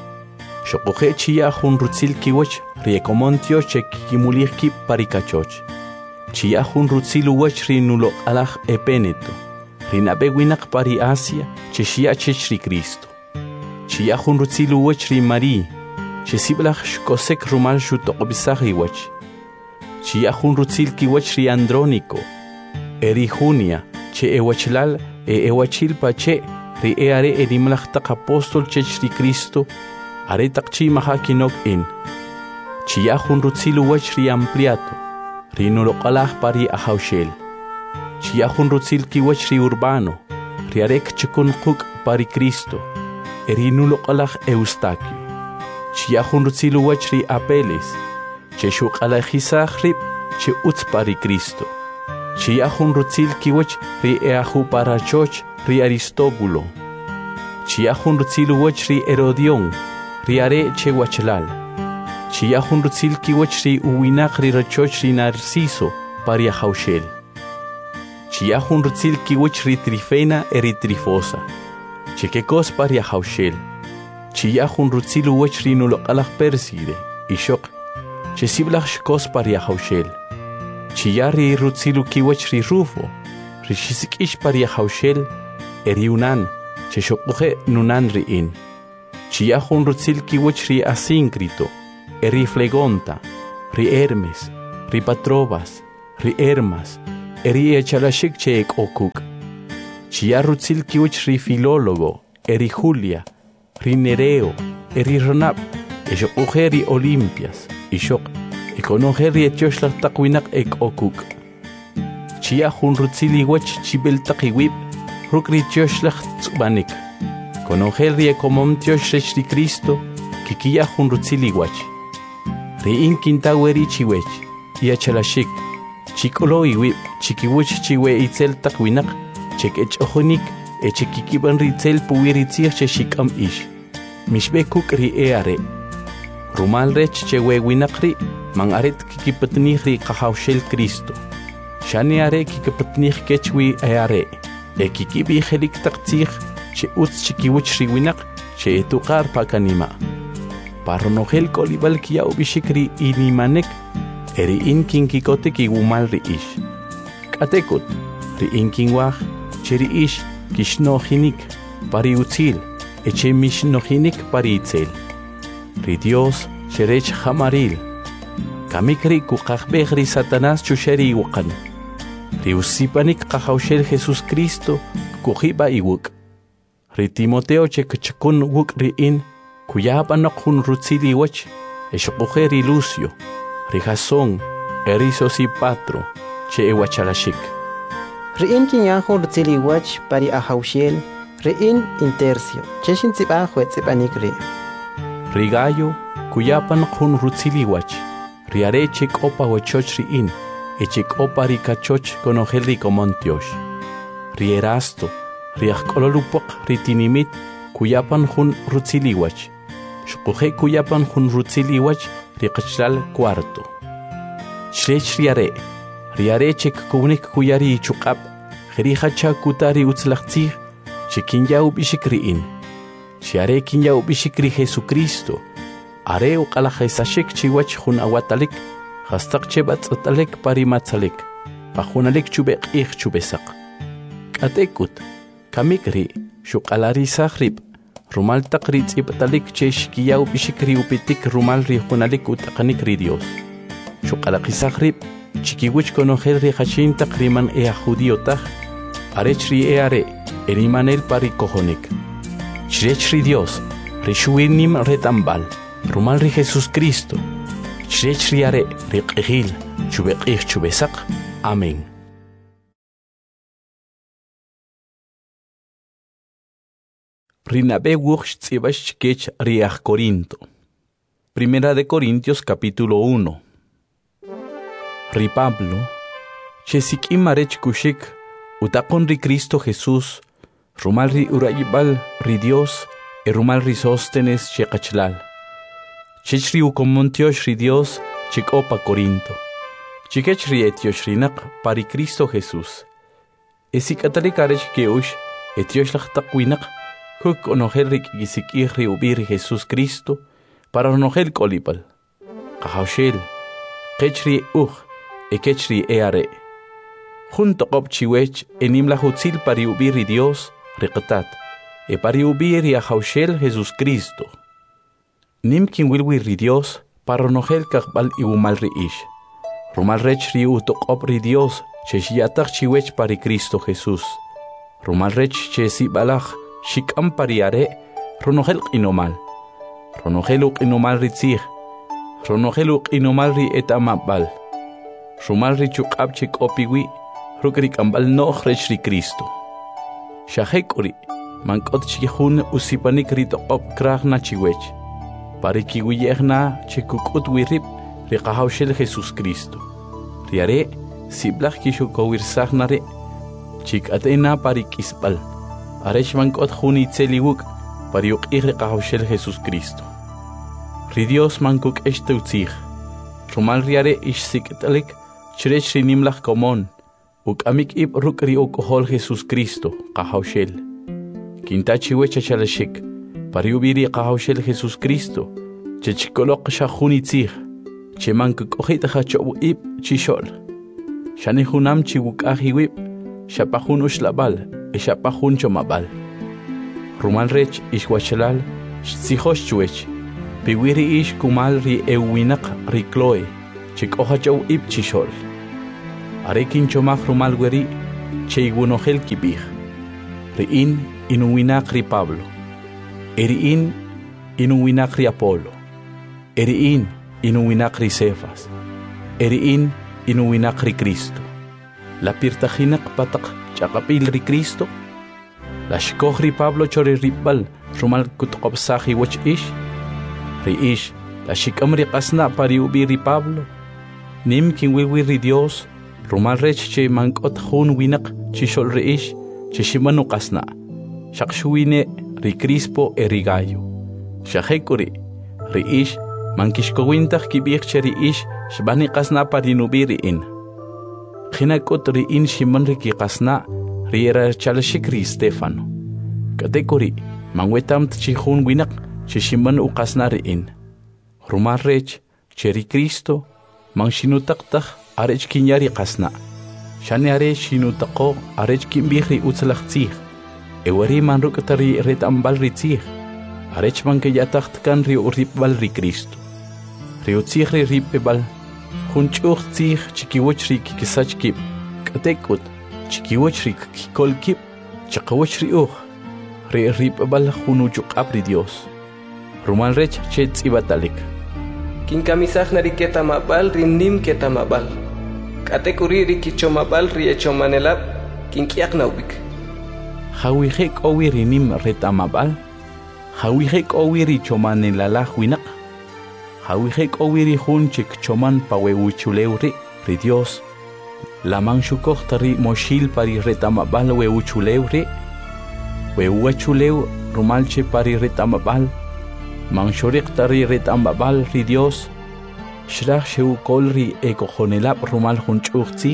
Shokuhe chia hun rutzil kiwach riekomontio chek kimulirki parikachoch. Chia hun rutzil uwach rinulo alach epeneto. Rinabewinak pari Asia cheshia chechri Cristo. Chia hun rutzil uwach ri Mari. Chesiblach shkosek rumal shutokobisach iwach. Chia hun rutzil kiwach ri Andrónico. Eri Junia, che ewachlal e ewachil pache, ri eare erimlach tak apostol chech ri Cristo, are tak chi mahakinok in. Chia hun rutzil uwach ri Ampliato, ri nulokalach pari ahaushel. Chia hun rutzil kiwach ri Urbano, ri arek chikun kuk pari Cristo, eri nulokalach Eustaquio. Chia hun rutzil uwach ri Apeles, che shukalachisach rib, che utz pari Cristo. Chia hun rutzil kiwach ri eahu parachoch ri Aristóbulo. Chia hun rutzil uwach ri Herodión, ri are che wachlal. Chia hun rutzil kiwach ri uwinach ri rachoch ri Narciso pari ahaushel. Chia hun rutzil kiwach ri Trifena eri Trifosa. Chekekos pari ahaushel. Chia hun rutzil uwach ri nulokalach Perside, ishok. Chesiblach shkos pari ahaushel. Chiyari rutzilu kiwach ri Rufo, rishisik ish pari ahaushel, eri unan, cheshokuje nunan ri in. Chiyahun rutzil kiwach ri Asíncrito, eri Flegonta, ri Hermes, ri Patrobas, ri Hermas, eri echalashik che ek okuk. Chia rutzil kiwich ri filólogo, eri Julia, ri Nereo, eri Ronab, eshok ujeri Olimpias, ishok, ekonojeri etioshlar takwinak ek okuk. Chia hun rutzil iwach chibel takiwib, rukri tioshlar tsubanik. Konojeri ekomom tioshresh ri Cristo, kikia hun rutzil iwach. Ri in kintaweri chiwech, ia chalashik, chikolo iwib, chikiwich chiwe itzel takwinak, chek ech ojonik, echekikiban ritzel puwiritzir cheshikam ish. Mishbekuk ri eare. Rumal rech chewe winakri, man aret kikipatnih ri kahawshel Cristo. Shani are kikipatnih kechwi eare. E kikibi helik taktzir, che utz chikiwich ri winak, che etukar pakanima. Parronogel kolibal kia ubishikri inimanek, eri inkin kikote ki wumal ri ish. Katekut, ri inkin wach, cheri ish kishnohinik pari utzil, eche mishnohinik pari itzel. Ri Dios cherech hamaril. Kamikri kukakbeh ri Satanás chusheri iwakan. Ri usipanik kahawshel Jesus Cristo kuhiba iwuk. Ri Timoteo chekachakun wuk ri in, kuyabanok hun rutzili wach, eshokujeri Lucio, ri Jasón, eri Sosipatro, che ewachalashik. Riin kinyaho rutzili wach pari ahawshel, riin intercio, cheshin tsipa huetzipanik ri. Rigayo, kuyapan hun rutzili wach, riare chek opa wachoch riin, echek opa rikachoch konogel rikomontiosh. Rierasto, riachkololupok ritinimit, kuyapan hun rutzili wach, shkuhe kuyapan hun rutzili wach, rikachlal cuarto. Shrech riare, riare chek kunik kuyari chukap, Jerihacha kutari utzlachtzir, chekinya ubishikriin. Chiare kinya ubishikri Jesucristo. Are uqalajesashik chiwach hun awatalik, hastak chebat atalek parimatzalik, pajunalik chubek ich chubesak. Katekut, kamikri, shukalari sahrib, rumal takrit ipatalik cheshkiya ubishikri upitik rumal rihunalik utakanik ri Dios. Shukalaki sahrib, chikiwich konojer rihashin takriman ea judiotah, arechri eare, erimanel parikohonik. Chrechri Dios, rishuinim retambal, rumal ri Jesus Cristo. Chrechri are, riqhil, chubekich chubesak. Amén. Rinabe wuch tzibash kech riach Corinto. Primera de Corintios capítulo uno. Ri Pablo, chesik imarech kushik, utakon ri Cristo Jesús, rumal ri urayibal ri Dios, e rumal ri Sóstenes chekachlal. Chech ri ukomontiosh ri Dios, chek opa Corinto. Chikech ri etiosh rinak pari Cristo Jesús. Esik atalik arech keush, etiosh lach takwinak, kuk onogel rik gisik ri ubiri Jesús Cristo, para onogel kolipal. Kahawshel, kechri uch, e kechri eare. Junto qop chiwech enim la hutzil pari ubiri Dios, riqtat, e pari ubiri a Haushel Jesus Cristo. Nim kin wilwi ri Dios, para onogel kakbal iwumal ri ish. Rumal rech ri utok op ri Dios, che shiatak chiwech pari Cristo Jesús. Rumal rech che si balach, shikam pariare, ronogel inomal. Ronogeluk inomal ri tzig. Ronogeluk inomal ri etamabal. Rumal ri chukab chik opiwi, rukrik ambal noch rech ri Cristo. Shahekuri, mankot chihun usipanik ri tokop krach na chiwech. Parikiwiyehna chikukut wirip, ri kahawshel Jesus Cristo. Riare, siblach kishukowirsachnare, chik atena parikisbal. Arech mankot huni tseliwuk, pariuk iri kahawshel Jesus Cristo. Ri Dios mankuk eshteutzig. Rumal riare ishsikitalik, chrech ri nimlach komon, uk amik ib ruk ri okohol Jesus Cristo, kahawshel. Kintachi wecha chalashik, pariubiri kahawshel Jesus Cristo, chechkolok shahuni tzig, che mankuk ojita hachobu ib chishol. Shani hunam chiwuk ahiwib, shapahun ushlabal, e shapahun chomabal. Rumal rech ishwachalal, shtsihosh chuech, piwiri ish kumal ri ewinak ri Chloe, chik ohachow ib chishol. arekin chomak rumal weri cheigunohel kibih. Riin inuwinak ri Pablo. Eriin inuwinak ri Apolo. Eriin inuwinak ri Cefas. Eriin inuwinak ri Cristo. La pirtahinak patak chakapil ri Cristo. La shkoh ri Pablo chori ribal rumal kutkopsahi wach ish. Ri ish la shikam ri kasna pari ubi ri Pablo. Nim kinwiwi ri Dios rumal rech che mankot hun winak chishol ri ish chishimanu kasna. Shakshuine ri Crispo e ri Gayo. Shahekuri ri ish mankishkowintach kibich che ri ish shbani kasna pari nubi ri in. Khinakot ri in shiman ri ki kasna ri era chalashik ri Stefano. Katekuri mangwetam tchihun winak chishiman u kasna ri in. Rumal rech che ri Cristo mang shinutaktak arech kinyari kasna. Shani are shinutako arech kimbih ri utzalak tzih. Ewari man rukatari ret ambal ri tzih. Arech man kayataktkan ri uripbal ri Cristo. Ri utzih ri ripebal. Hunchuch tzih chikiwach ri kikisach kip. Katekut chikiwach ri kikol kip. Chakawach ri uch. Ri ripebal hunuchuk apri Dios. Rumal rech che tzibatalik. Kinkamisaj nari ketamabal rindim ketamabal. Katekuri ri kichomabal ri echomanelab kinkiak naubik. Hawihek owi rinim retamabal. Hawihek owi ri chomanelala winak. Hawihek owi ri hunchik choman paweuchuleu ri ri Dios. Lamang shukok tari moshil pari retamabal weuchuleu ri. Weuachuleu rumalche pari retamabal. Mang shorik tari retamabal ri Dios. Shrach sheu kolri ekojonelab rumal hunchuch tzih.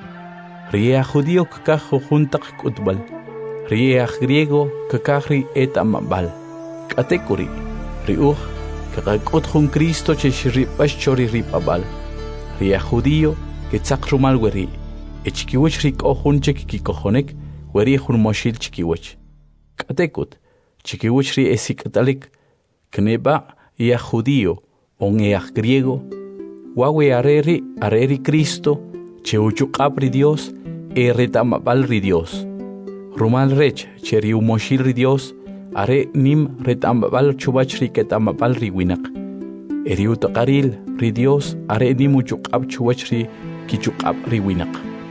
Riea judío kakajo juntak kutbal. Riea griego kakahri etamabal. Katekuri riuch kakakot jun Cristo che shiripash chori ripabal. Riea judío ketzak rumal weri. Echkiwech rik ojun chek kikojonek weri jun moshil chikiwech. Katekut chikiwech ri esikatalik. Kneba ia judío on ea griego. Wawe areri areri Cristo che uchukapri Dios e retamabal ri Dios. Rumal rech che ri umoshil ri Dios are nim retamabal chubach ri ketamabal ri winak. Eri utakaril ri Dios are nim uchukap chubach ri kichukap ri winak.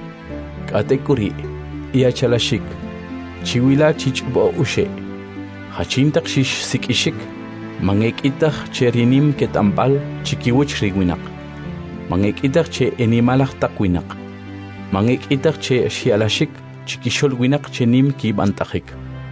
Katekuri ia chalashik chiwila chichbo ushe. Hachintak shish sikishik mangekitach che rinim ketambal chikiwach ri winak. Mangekitach che enimalach takwinak. Mangekitach che shialashik chikishol winak che nim ki bantachik.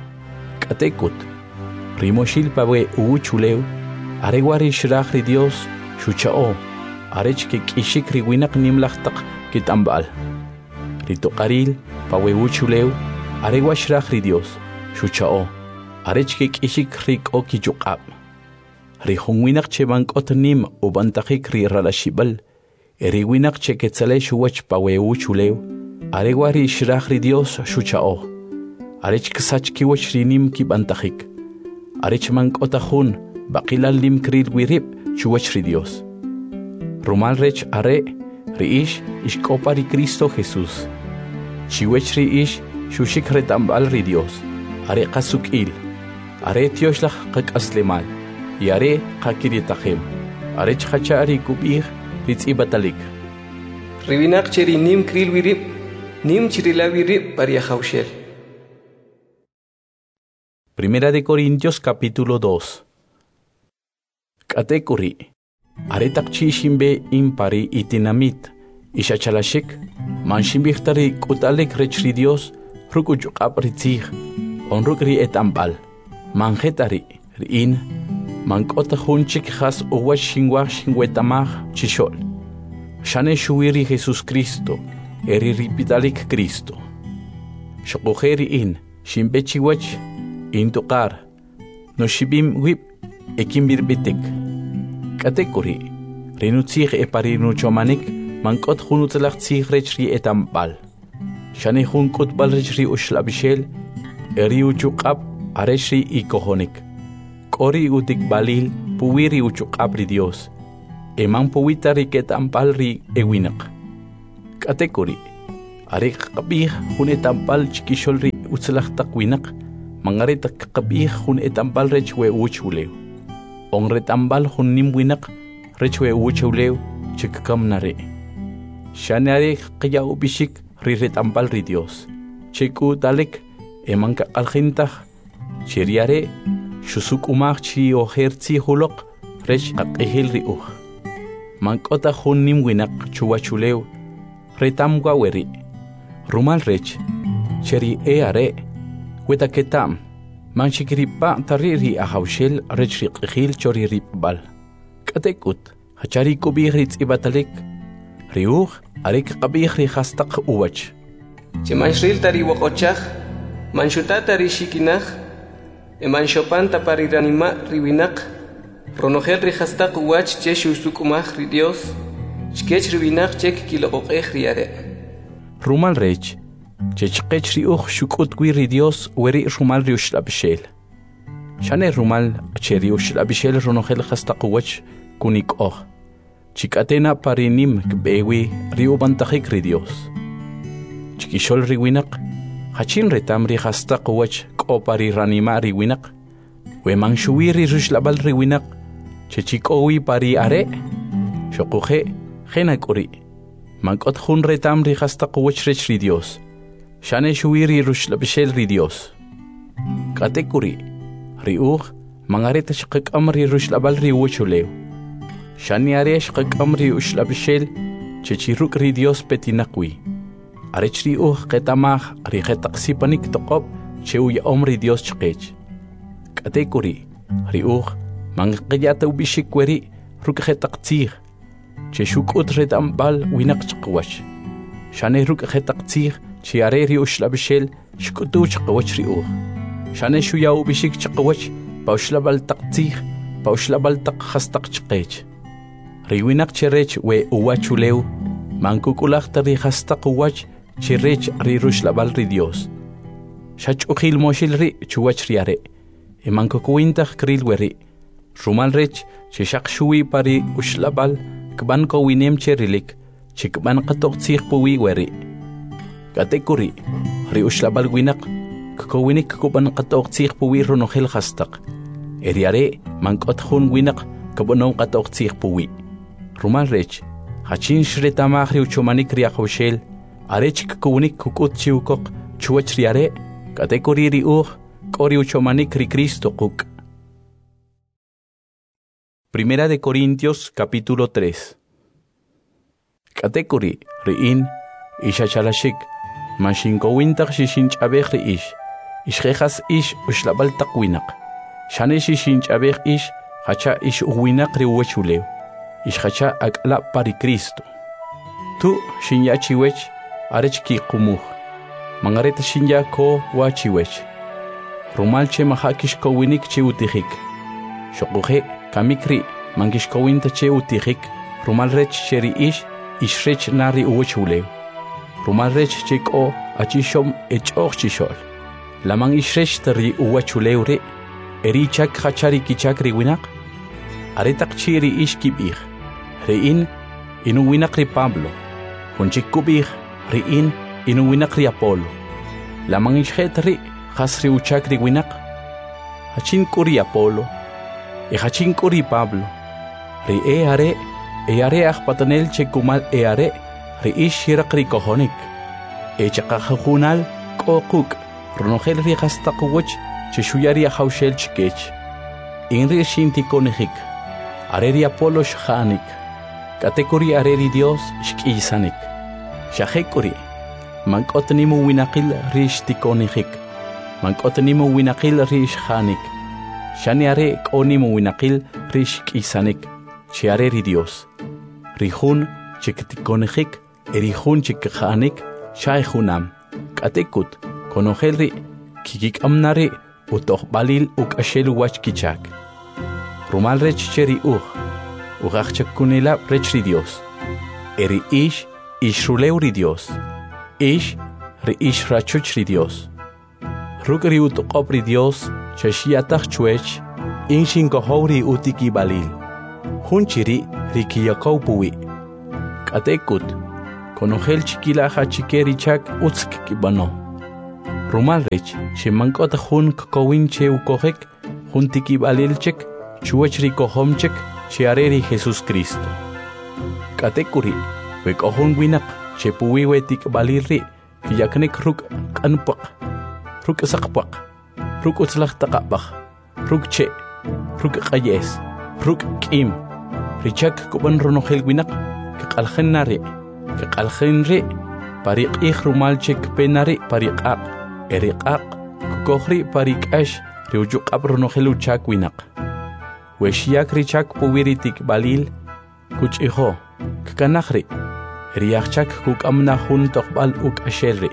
Katekut rimoshil pawe uuchuleu aregwari shrach ri Dios shuchao arech ke kishik ri winak nim lachtak kitambal. Ritokaril pawe uuchuleu aregwa shrach ri Dios shuchao arech ke kishik rik o kichukab. Ri hunwinak che bankot nim u bantachik ri ralashibal. Eri winak che ketzale shuwach pawe uuchuleu aregwari shrach ri Dios shuchao. Arech ksach kiwach rinim ki bantachik. Arech mankotajun bakilal lim kril wirip shuwach ri Dios. Rumal rech are ri ish ishkopa ri Cristo Jesús. Chiwech ri ish shushik retambal ri Dios. Are kasukil. Are tioshlach kakaslemal. Y are kakiritajem. Arech hachari kubir ritzibatalik. Ribinak cheri nim kril wirip. Nim chirila wirip paria haushel. Primera de Corintios capítulo dos. Katekuri. Aretak chishimbe impari itinamit. Ishachalashik. Manshimbichtari kutalek rechri Dios. Rukuchukap ritzig. Onrukri etambal. Manjetari. Rin. Mankota hunchik has uwa shingwa shingwetamag chishol. Shane shuiri Jesus Cristo. Eri ripitalik Cristo. Shokojeri in. Shimbechiwach. Intukar, no shibim wip ekimbir bitik. Katekuri, rinutzig e parinuchomanik, mankot hunutlach zig rechri etambal. Shani hunkot balrechri ushlabishel, eri uchukap areshri ikohonik. Kori utik balil, puwiri uchukapri Dios. Eman puwitari ketambal ri ewinak. Katekuri, Arik kabih hun etampal chikishol ri utzlach takwinak. Mangarit kabih hun etampal rech we uchuleu. On retambal hun nimwinak rech we uchuleu chikam nare. Shanare kaya ubishik ri retambal ri Dios. Chiku dalek emanka algintach chiriare shusuk umach chi ohertzi hulok rech akehil ri uch. Mankota hun nimwinak chuwachuleu retamgwa weri. Rumal rech cheri eare weta ketam manchikiripa tariri ahawshel rech riqhil chori ripbal. Katekut hachari kubih ritz ibatalik riuch arik qabih ri khastaq uwach. Chimanshril tari wokochach, manshuta tari shikinach, emanshopan tapariranima riwinak, ronogel ri khastaq uwach che shusukumach ri Dios, chkech riwinak chek kiloqoqej riare. Rumal rech chechqech ri uch shukut gwi ri Dios weri rumal ri ushlabshel. Shane rumal cheri ushlabshel ronogel khastaq uwach kunik och. Chikatena parinim kbewi ri ubantajik ri Dios. Chikishol riwinak, hachin retam ri khastaq uwach kopari ranima riwinak, wemang shuwi ri rushlabal riwinak, chechikowi pari are, shokuhe genak uri, mankot hun retam ri khastaq uwach rech ri Dios, shane shuwi ri rushlabshel ri Dios. Katekuri, ri uch, mangaret shqik amri rushlabal ri uwachuleu, shane are shqik amri ushlabshel, chechiruk ri Dios petinakwi. Arechri uh ketamah rihetaqsi panik toqob cheu ya omri Dios chqech. Katekuri ri uh mangqiyata ubishikweri rukhetaqtsig cheshukut retambal winak chqwach. Shane rukhetaqtsig chiare ri ushlabshel shkutu chqwach ri uh. Shane shuya ubishik chqwach paushlabal taqtsig paushlabal taq khastaq chqech. Ri winak cherech we uwachuleu mankukulaq tari khastaq uwach chirech ri rushlabal ri Dios. Shach ukhil moshil ri chuwach riare. Emanko kuintach kril weri. Rumal rech chishak shui pari ushlabal kban ko winem cherilik chikban qatok tsig puwi weri. Katekuri ri ushlabal winak ko winik kuban qatok tsig puwi runokhil khastaq. Eriare mankot khun winak kabonon qatok tsig puwi. Rumal rech hachin shretamah ri uchumanik ri akhwshel arech kunik kukut chiukok chuwach riare katekuri ri uh kori uchomanik ri Cristo kuk. Primera de Corintios capítulo tres. Katekuri ri in ishachalashik mashinko wintak shishinch abech ri ish ishjejas ish ushlabal takwinak shane shishinch abech ish hacha ish uwinak ri uwachuleu ishhacha akla pari Cristo. Tu shinyachiwech arech ki kumuh. Mangareta shinya ko wachiwech. Rumal che mahakish ko winik che utihik. Shokuhe kamikri mangish ko winta che utihik. Rumal rech cheri ish ishrech nari uwachuleu. Rumal rech che ko achishom echoch chishol. Lamang ishrech tari uwachuleu re. Eri chak hachari kichak ri winak. Aretak chiri ish kibih. Rein inu winak ri Pablo. Hunchik kubih riin inu winak ri Apolo. Lamang ishjet ri khasri uchak ri winak. Hachin kuri Apolo. E hachin kuri Pablo. Ri e are e are akpatanel chekumal e are ri ish hirak ri kohonik. E chakahunal kokuk ronogel ri khastaqwach cheshuyari ahawshel chkech. Inri shinti konehik. Are ri Apolo shkhanik. Katekuri are ri Dios shkisanik. Shahekuri mankotnimu winaqil rish tikonihik. Mankotnimu winaqil rish khanik. Shaniare konimu winaqil rish kisanik. Chiare ri Dios. Rihun chiktikonihik erihun chikhanik shayhunam. Katekut konohelri kikik amnare utoh balil ukashel wach kichak. Rumal rech cheri uh. Ugachchakunila rech ri Dios. Eri ish Ishruleu ri Dios. Ish ri ish rachuch ri Dios. Ruk ri utuqop ri Dios chashiatach chuech inshin kohori utiki balil. Hunchiri ri kiyakow puwi. Katekut konogel chikila hachikeri chak utsk kibano. Rumal rech, shemankot hun kokowin che ukojek, juntiki balilchek, chuachri kohomchek, chiareri Jesus Cristo. Katekuri, wek ohun winak, chepuwi wetik balilri, kiyaknek ruk kanpak, ruk sakpak, ruk utslak takapak, ruk che, ruk kayes, ruk kim, richak kuban ronogel winak, kakalhen nari, kakalhen ri, parik ik rumal chek penari parik ak, erik ak, kukohri parik ash, riujuk abronogelu chak winak. Weshiak richak puwiritik balil, kuch iho, kakanakri, riachak kuk amna hun tokbal uk ashelri.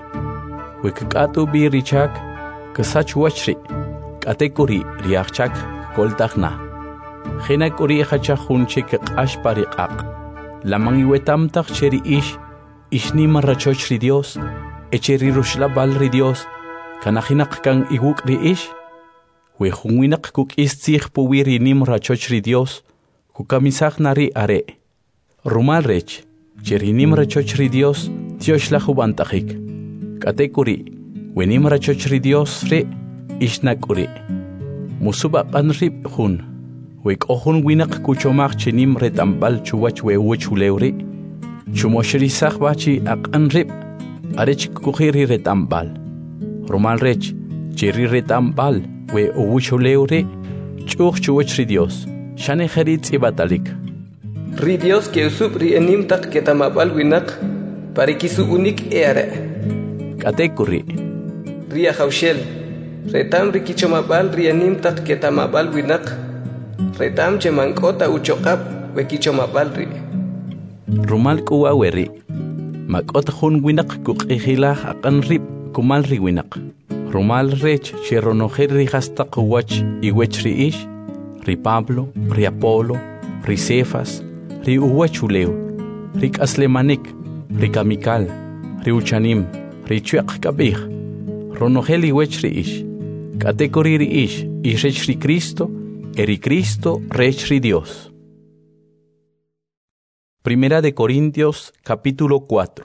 Wikatu bi richak, kasach wachri, katekuri riachak koltakna. Hinakuri hachak hun chik ash pariqaq. Lamang iwetamtak cheri ish, ishni marrachochri Dios, echeri rushlabal ri Dios, kanahinak kang iguk ri ish. Wehunwinak kuk istzich puwiri nim rachochri Dios, kukamisak nari are. Rumal rech, cherinim rachochri Dios, Dios la jubantajik. Katekuri, wenim rachochri Dios re, ishnakuri. Musuba kanrib hun, wek ohun winak kuchomak chenim retambal chuwach wewuch uleuri, chumoshri sakbachi ak anrib, arech kukhiri retambal. Rumal rech, cheri retambal, we uwuchuleure chuch chuwach ri Dios shane kharit ibatalik ri Dios que usub ri enim tak ketamabal winak parikisu unik ere katekuri ri haushel retam ri kichomabal ri enim tak ketamabal winak retam chemankota uchoqab we kichomabal ri rumal kuwa weri makot hun winak kuqihila aqan rib kumal ri winak Rumal rech cheronojer ri hasta kuwach iwech ri ish, ri Pablo, ri Apolo, ri Cefas, ri uwachuleo, ri kaslemanik, ri kamikal, ri uchanim, ri chuak kabih, ronogel iwech ri ish, katekori ri ish, ishech ri Cristo, eri Cristo rech ri Dios. Primera de Corintios, capítulo cuatro.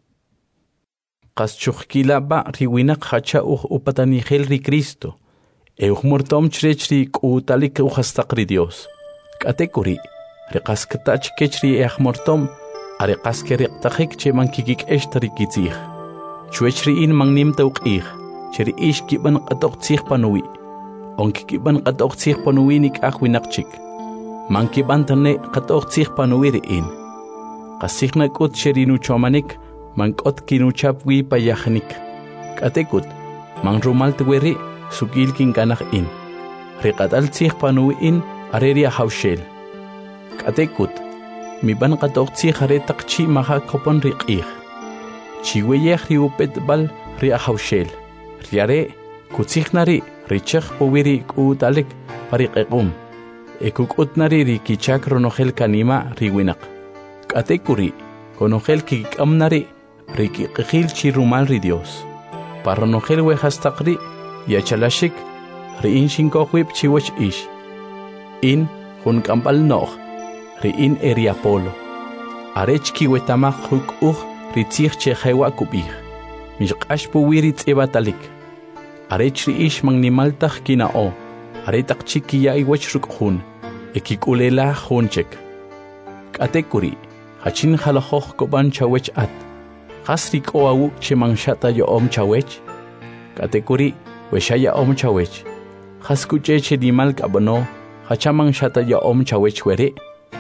Qaschuqkila ba riwinak hacha uj upatanihel ri Cristo, euj mortom chrech ri k'utalik ujastaq ri Dios. Katekuri, riqas katach kech ri ej mortom, ariqas ke riqtajik che mankikik eshta ri kitzij. Chuech ri in mangnim tawqij, che ri ish kiban qatoq tzij panuwi, onk kiban qatoq tzij panuwi nik aj winaqchik. Mankiban tane qatoq tzij panuwi ri in. Qasijna k'ut che ri nuchomanik, Mankot kinuchap wi payahnik. Katekut, mang rumal tuweri, sukil kin kanak in. Rikatal tsih panuwi in, areria haushel. Katekut, mi ban katok tsih aretak chi maha kopon rikih. Chiweyeh riupet bal ria haushel. Riare, kutsih nari, richach powiri kuutalik parikekum. Ekukut nari rikichak ronogel kanima riwinak. Katekuri, konogel kikam nari, Riki qihil chirumal ri Dios. Parronogel wehastaqri, yachalashik, ri in shinkohwip chiwach ish. In, hun kampal nog, ri in eri Apolo. Arech kiwetamak huk uj, ri tzich chehewa kubih. Mishqash puwiri tzibatalik. Arech ri ish mangnimaltach kinao, aretak chikiya iwach ruk hun, ekikulela hunchek. Katekuri, hachin halahoch koban chawech at. Hasrik o awuk chemang shata yo om chawech. Katekuri, weshaya om chawech. Haskuche che di mal kabano, hachamang shata yo om chawech were.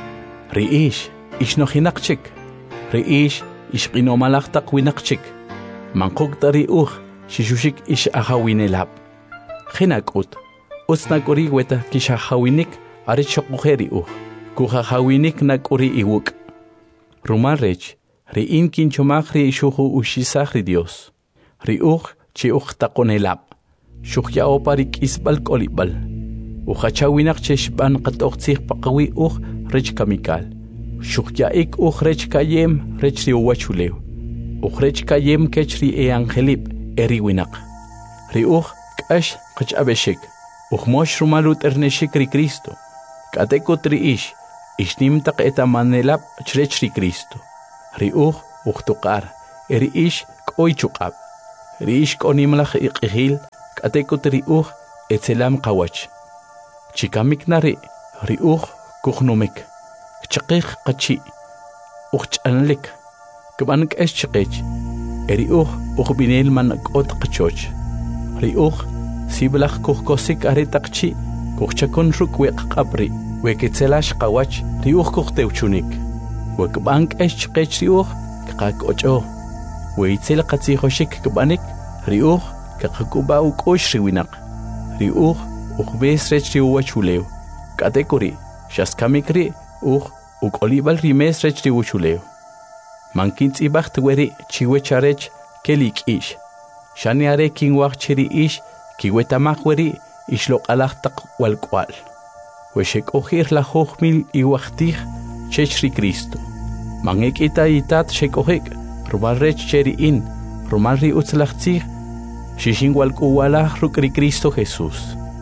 Riish, ish no hinakchik. Riish, ish qino malaktak winakchik. Mangkuk tari uj, shishushik ish ahawinelap. Hinakut, usnakuri weta kishahawinik, arichokujeri uj. Kuhahawinik nakuri iwuk. Rumarech, ri in kinchomach ri shuhu ushisach ri Dios. Ri uj chi uj takonelap. Shuh ya oparik isbal kolibal. Ujachawinak cheshban qatoq tzih paqawi uj rech kamikal. Shuh ya ik uj rech kayem rech ri uwachulew. Uj rech kayem kech ri e angelip eri winak. Ri uj kash qach abeshik. Uj mosh rumalut erneshik ri Cristo. Katekot ri ish. Ishnim taq etamanelap chrech ri Cristo. Ri uj uqtuqar eri ish k'oy chuq'ab ri ish k'onimlaj iq'ijil k'atekut ri uj etzelam qawach chikamik nari ri uj kujnumik chaqij qachi uj ch'anlik kb'an k'ex chiqech eri uj ujbinel man k'ot qachoch ri uj siblaj kujkosik are taqchi kujchakon ruk weq qabri weketzelash qawach ri uj kujtewchunik wekb'an k'ex chiqech ri uj kqak'och'o weitzel qatzijoshik kb'anik ri uj kaqkuba uk'ox ri winaq ri uj ujbes rech ri uwachulew k'atekuri xaskamik ri uj uk'olib'al rimes rech ri uwachulew mankintz'ib'aj tweri chiwecharech kelik'ix xani are kinwaj chiri ix kiwetamaq weri ixloq'alaj taq walk'wal wexek'ojir la joj mil iwajtij chech ri Cristo man ek'ita itat xek'ojik rumal rech cheri in rumal ri utzlaj tzij xixin walk'uwalaj ruk' ri Cristo Jesús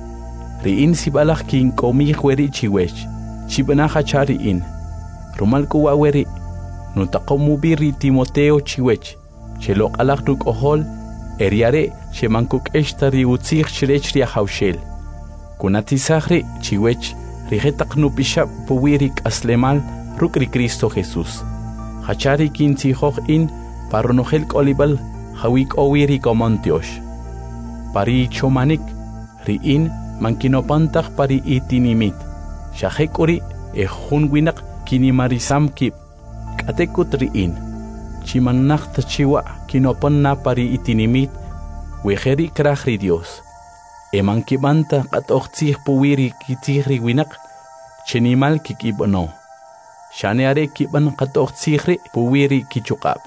ri in sib'alaj kink'omij weri chiwech chib'naj achar ri in rumal k'uwa weri nutaqomubi ri Timoteo chiwech xeloq'alaj ruk' ojol eriare xemankuk'exta ri utzij chirech ri ajawxel kunatisaj ri chiwech ri jetaq nupixab' puwi ri k'aslemal ruk' ri Cristo Jesús hachari kintzijoj in parronojel k'olib'al jawi k'owi ri komontiox pari chomanik ri in mankinopantaj pari itinimit xajek'uri ejun winaq kinimarisam kib k'atekut ri in chimannaj tachiwa kinoponna pari itinimit wejeri kraj ri Dios eman kibanta qat'oj tzij puwi ri kitzij ri winaq chenimal kikib'no xane are kib'an qat'oj tzij ri puwi ri kichuq'ab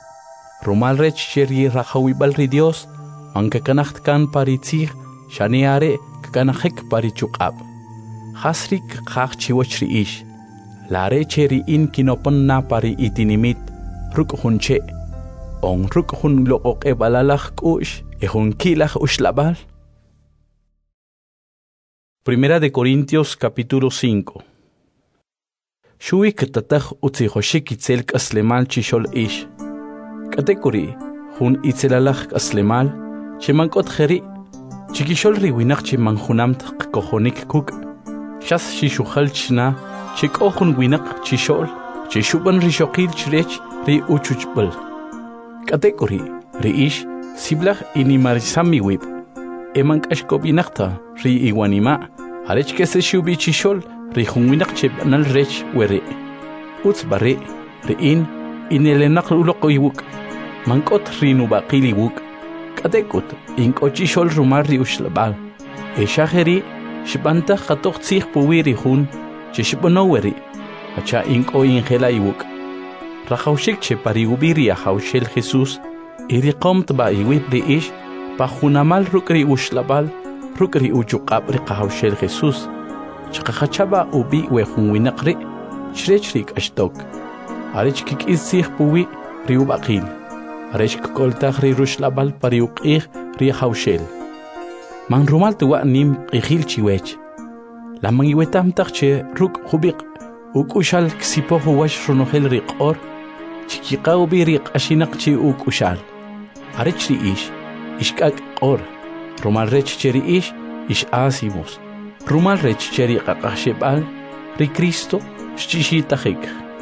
rumal rech cheri rajawib'al ri Dios mankakanaj tkan pari tzij xane are kakanajek pari chuq'ab jasri qaj chiwach ri ix lare cheri in kinoponna pari itinimit ruk' junche on ruk' jun loq'oq'eb'alalaj k'u'x ejun kilaj uxlab'al. Primera de Corintios capítulo cinco. Shui ktataj utzijoshik itzel k'aslemal chixol ix k'atekuri jun itzelalaj k'aslemal chemank'ot jeri chikixol ri winaq chimanjunamt qkojonik kuk' xas xixujal chna chik'o jun winaq chixol chixub'an rixoqil chirech ri uchuchb'al k'atekuri ri ix siblaj inimarisam miwib eman k'axk'ob'inaqta ri iwanima arech kese xubi chixol ri jun winaq cheb'anal rech weri utz barri ri in inelenaq uloq iwuk mank'ot ri nubaqil iwuk k'atekut ink'o chixol rumal ri uxlab'al exajeri xib'antaj qatoj tzij puwi ri jun chixb'no weri acha ink'o injela iwuk rajawxik che pari ubi ri ajawxel Jesús iri qomt ba iwib ri ix pa junamal ruk' ri uxlab'al ruk' ri uchuq'ab' ri qajawxel Jesús chqajachaba ubi we jun winaq ri chirech ri k'axtok arech kik'is tzij puwi ri ub'aqil arech kkoltaj ri ruxlab'al pari uq'ij ri ajawxel man rumal tuwa nim q'ijil chiwech laman iwetamtaj che ruk' jubiq uk'uxal ksipoj uwax runojel ri q'or chikiqa ubi ri q'axinaq chi uk'uxal arech ri ix ixk'ak' q'or rumal rech che ri ix ix'asimos rumal rech che ri qaq'axeb'al ri Cristo xchixitajik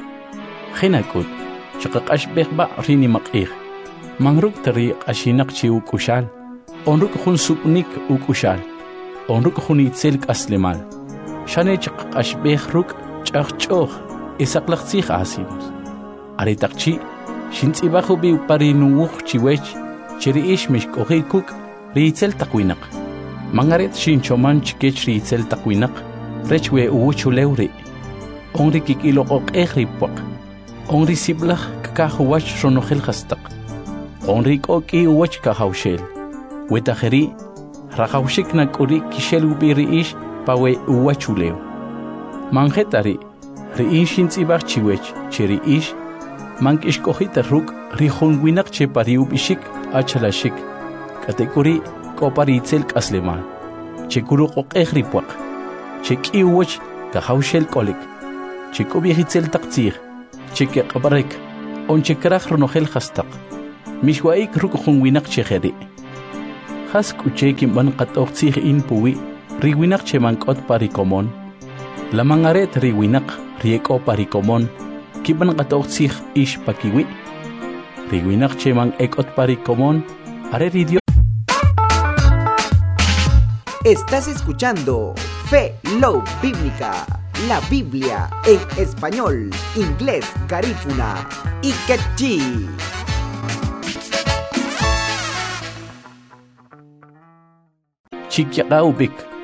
jenak'ut chaqaq'axb'ejb'a ri nimaq'ij man ruk' ta ri q'axinaq chi uk'uxal on ruk' jun sub'nik uk'uxal on ruk' jun itzel k'aslemal xane chaqaq'axb'ej ruk' ch'ajch'oj isaqlaj tzij asimos ari taqchi xintz'ib'aj ubi pari nuwuj chiwech cheri ix mixk'ojij kuk' ri itzel taq winaq man aret xinchoman chikech ri itzel taq winaq rech we uwuchulew ri on ri kik'iloq'oq'ej ri puaq on ri siblaj kakaj uwach ronojel jastaq on ri k'ok'i uwach kajawxel wetajeri rajawxik nak'uri kixel ubi ri ix pa we uwachulew manjetari ri in xintz'ib'aj chiwech che ri ix mank'ixk'ojita ruk' ri jun winaq che pari ub'ixik achalaxik k'atekuri k'o pari itzel k'aslemal che kuruq'oq'ej ri puaq che k'i uwach kajawxel k'olik che k'ub'ej itzel taq tzij che keq'ab'arek onchekraj ronogel hastaq mishwaik rukujun winak chejeri hask uchekim ban qatoqtsij in puwi riwinak chemankot parikomon la mangaret riwinak rieko parikomon kiban qatoqtsij ish pakiwi riwinak cheman ekot parikomon are ridio. Estás escuchando Fe Love Bíblica, la Biblia en español, inglés, garífuna y quechí. Chikyaqaubik